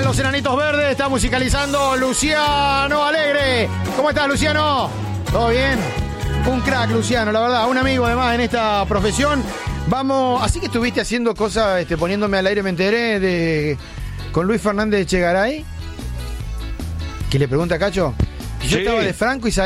Los Enanitos Verdes, está musicalizando Luciano Alegre. ¿Cómo estás, Luciano? ¿Todo bien? Un crack, Luciano, la verdad, un amigo además en esta profesión. Vamos, así que estuviste haciendo cosas, poniéndome al aire, me enteré con Luis Fernández de Chegaray, que le pregunta a Cacho, yo estaba de Franco y